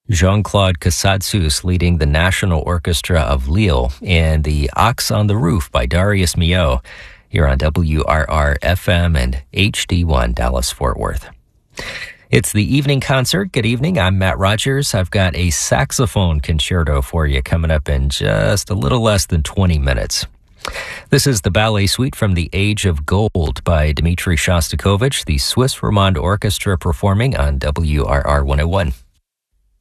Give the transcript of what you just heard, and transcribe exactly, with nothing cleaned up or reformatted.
Jean-Claude Casadesus leading the National Orchestra of Lille, and the Ox on the Roof by Darius Milhaud here on W R R F M and H D one Dallas-Fort Worth. It's the evening concert. Good evening. I'm Matt Rogers. I've got a saxophone concerto for you coming up in just a little less than twenty minutes. This is the ballet suite from The Age of Gold by Dmitri Shostakovich, the Swiss Romand Orchestra performing on W R R one oh one.